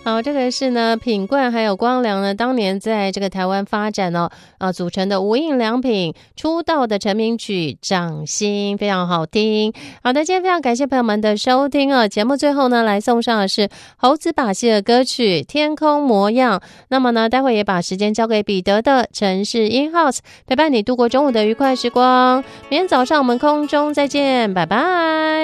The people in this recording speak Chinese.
好，这个是呢品冠还有光良呢当年在这个台湾发展哦，组成的无印良品出道的成名曲《掌心》，非常好听。好的，今天非常感谢朋友们的收听哦。节目最后呢，来送上的是猴子把戏的歌曲《天空模样》。那么呢，待会也把时间交给彼得的城市 In House， 陪伴你度过中午的愉快时光。明天早上我们空中再见，拜拜。